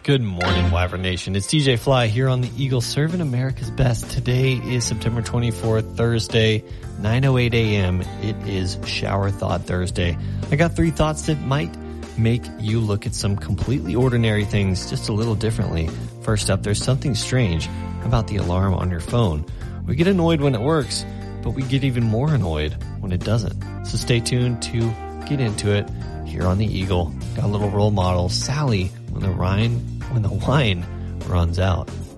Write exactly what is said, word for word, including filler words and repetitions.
Good morning, Wyvern Nation. It's D J Fly here on the Eagle, serving America's best. Today is September twenty-fourth, Thursday, nine oh eight a.m. It is Shower Thought Thursday. I got three thoughts that might make you look at some completely ordinary things just a little differently. First up, there's something strange about the alarm on your phone. We get annoyed when it works, but we get even more annoyed when it doesn't. So stay tuned to get into it here on the Eagle. Got a little role model, Sally, when the wine, when the wine runs out.